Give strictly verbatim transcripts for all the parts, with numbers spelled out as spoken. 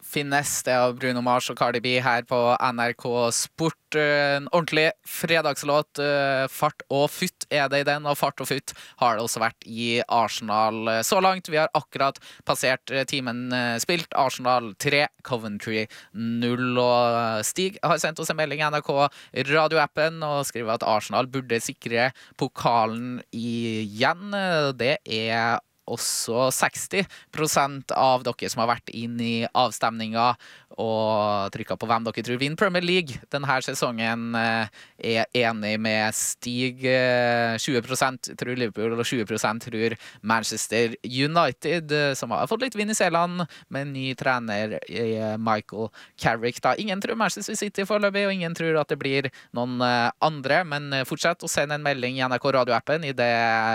Finnes det av Bruno Mars og Cardi B her på N R K Sport. En ordentlig fredagslåt. Fart og futt er det i den, og fart og futt har det også vært i Arsenal så langt. Vi har akkurat passert timen spilt. Arsenal tre, Coventry null, og Stig har sendt oss en melding i N R K radioappen og skriver at Arsenal burde sikre pokalen igjen. Det er også seksti prosent av dere som har vært inn i avstemninga og trykket på hvem dere tror vinner Premier League denne sesongen, er enig med Stig. tjue prosent tror Liverpool og tjue prosent tror Manchester United, som har fått litt vind i selene med ny trener Michael Carrick. Da. Ingen tror Manchester City foreløpig, og ingen tror at det blir noen andre, men fortsett å sende en melding i N R K radioappen i det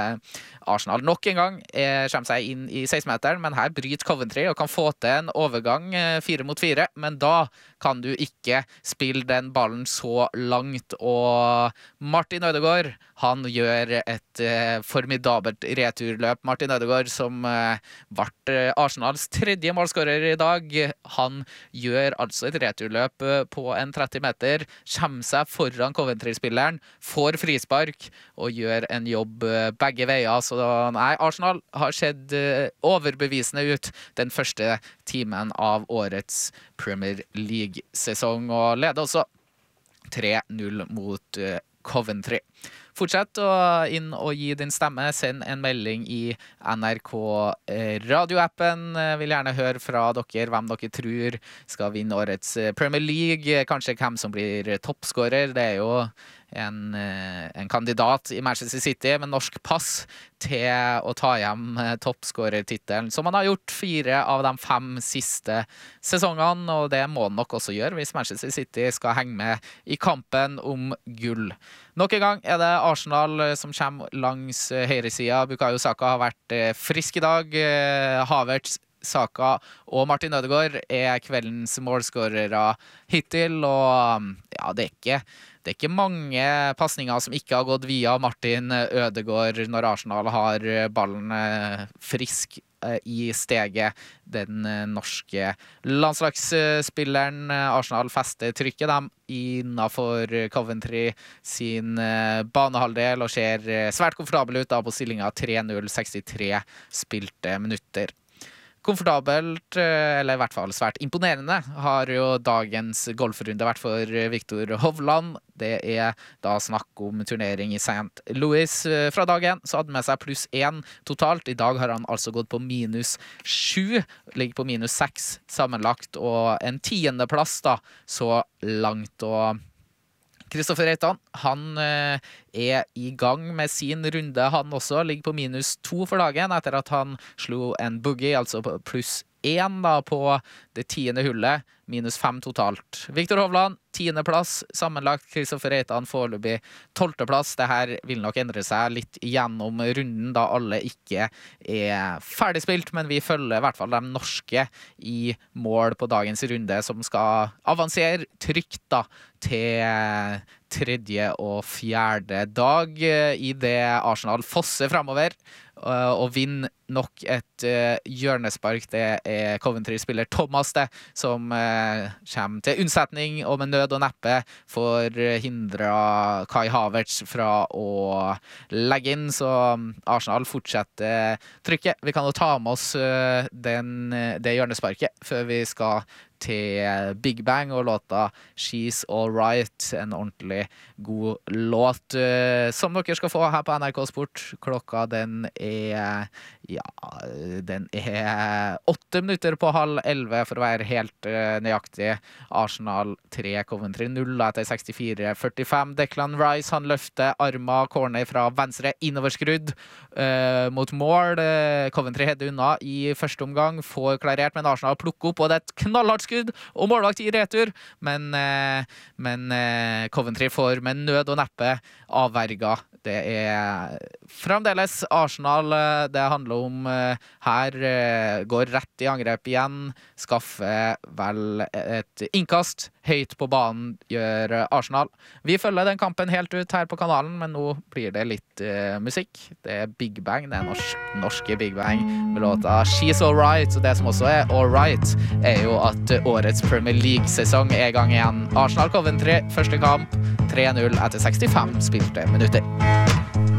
Arsenal nok en gang er kommer seg inn i seksten-meteren, men her bryter Coventry og kan få til en overgang fire mot fire, men da kan du ikke spille den ballen så langt, og Martin Ødegaard, han gjør et eh, formidabelt returløp. Martin Ødegaard, som eh, ble Arsenals tredje målskårer i dag, han gjør altså et returløp på en tretti meter, kommer seg foran Coventry-spilleren, får frispark og gjør en jobb begge veier, så nei, Arsenal har sett overbevisende ut den første timen av årets Premier League-sesong, og leder også tre null mot Coventry. Fortsett å inn og gi din stemme. Send en melding i N R K radioappen. Vil gjerne høre fra dere hvem dere tror skal vinne årets Premier League. Kanskje hvem som blir toppskårer. Det er jo en, en kandidat i Manchester City med norsk pass til å ta hjem toppskårertitelen, som han har gjort fire av de fem siste sesongene, og det må han nok også gjøre hvis Manchester City skal henge med i kampen om gull. Nok en gang er det Arsenal som kommer langs høyresida. Bukayo Saka har vært frisk i dag. Havertz, Saka og Martin Ødegaard er kveldens målskårere hittil, og ja, det er ikke Det er ikke mange passninger som ikke har gått via Martin Ødegaard når Arsenal har ballen frisk i steget. Den norske landslagsspilleren Arsenal fester trykket dem innenfor Coventry sin banehalvdel og ser svært komfortabel ut da på stillingen tre null, sekstitre spilte minutter. Komfortabelt, eller i hvert fall svært imponerende, har jo dagens golfrunde vært for Victor Hovland. Det er da snakk om turnering i Saint Louis fra dagen, så hadde han med seg pluss én totalt. I dag har han altså gått på minus sju, ligger på minus seks sammenlagt, og en tiendeplass da, så langt. Og Kristoffer Reitan, han eh, er i gang med sin runde. Han også ligger på minus to for dagen, etter at han slo en boogie, altså pluss én da, på det tiende hullet, minus fem totalt. Victor Hovland, tiendeplass, sammenlagt. Kristoffer Reitan foreløpig tolvteplass. Det her vil nok endre seg litt gjennom runden, da alle ikke er ferdigspilt, men vi følger i hvert fall de norske i mål på dagens runde, som skal avansere trygt da, til tredje og fjerde dag i det Arsenal fosser fremover og vinner nok et uh, hjørnespark. Det er Coventry-spiller Thomas det, som uh, kommer til unnsetning og med nød og neppe får hindret Kai Havertz fra å legge inn, så Arsenal fortsetter trykket. Vi kan jo ta med oss uh, den, det hjørnesparket før vi skal til Big Bang og låta She's All Right, en ordentlig god låt uh, som dere skal få her på N R K Sport. Klokka den er ja, den er åtte minutter på halv elleve for å være helt uh, nøyaktig. Arsenal tre, Coventry null etter sekstifire førtifem. Declan Rice, han løfter arma corner fra venstre innoverskrudd uh, mot mål. Uh, Coventry hedder unna i første omgang, får klarert, men Arsenal plukker opp, og det er et knallhardt skudd og målvakt i retur, men, uh, men uh, Coventry får med nød og neppe avverga Det er fremdeles Arsenal det handler om her. Går rett i angrep igjen. Skaffer vel et innkast. Høyt på banen gjør Arsenal. Vi følger den kampen helt ut her på kanalen, men nå blir det litt uh, musikk. Det er Big Bang, det er norsk, norske Big Bang med låta She's Alright. Og det som også er alright, er jo at årets Premier League-sesong er i gang igjen. Arsenal Coventry, første kamp, tre null etter sekstifem spilte minutter.